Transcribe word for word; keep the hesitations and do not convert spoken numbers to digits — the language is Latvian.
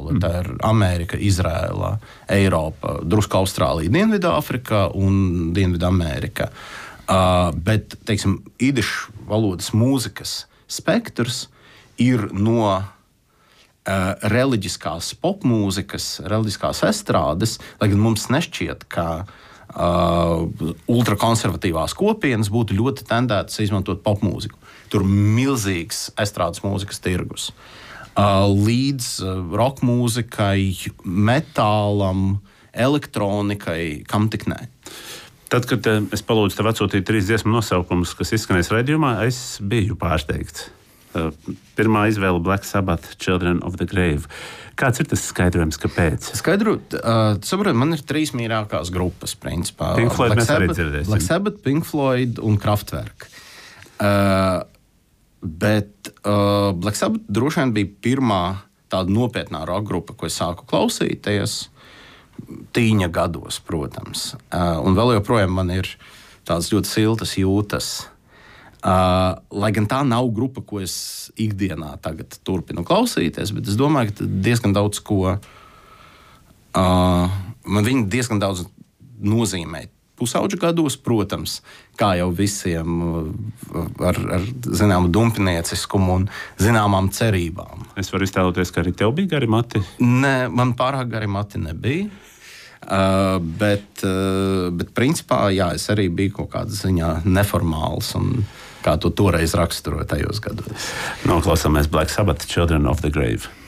Mm. Tā ir Amerika, Izrēla, Eiropa, drusku Austrālija, Dienvidāfrika un Dienvidamerika. Uh, bet, teiksim, idišu valodas mūzikas spektrs ir no uh, reliģiskās popmūzikas, reliģiskās estrādes, lai gan mums nešķiet, ka uh, ultrakonservatīvās kopienas būtu ļoti tendētas izmantot popmūziku. Tur ir milzīgs estrādes mūzikas tirgus. Uh, līdz uh, rock mūzikai, metālam, elektronikai, kam tik nē. Tad, kad uh, es palūdzu tev atsūtīt trīs dziesmu nosaukumus, kas izskanēs raidījumā, es biju pārsteigts. Uh, pirmā izvēle Black Sabbath, Children of the Grave. Kāds ir tas skaidrojums, kāpēc? Skaidru, uh, saprot, man ir trīs mīļākās grupas, principā. Pink Floyd Black mēs Sabbath, arī dzirdēsim. Black Sabbath, Pink Floyd un Kraftwerk. Uh, Bet uh, Black Sabbath droši vien bija pirmā tāda nopietnā roka grupa, ko es sāku klausīties tīņa gados, protams. Uh, un vēl joprojām man ir tādas ļoti siltas jūtas. Uh, lai gan tā nav grupa, ko es ikdienā tagad turpinu klausīties, bet es domāju, ka diezgan daudz ko uh, man viņi diezgan daudz nozīmē. Pusauģu gados, protams, kā jau visiem ar, ar zināmu dumpinieciskumu un zināmām cerībām. Es varu iztēloties, ka arī tev bija gari mati? Nē, man pārāk gari mati nebija. Uh, bet, uh, bet principā, jā, es arī biju kaut kādā ziņā neformāls un kā to toreiz raksturoju tajos gados. Noklausāmies Black Sabbath, Children of the Grave.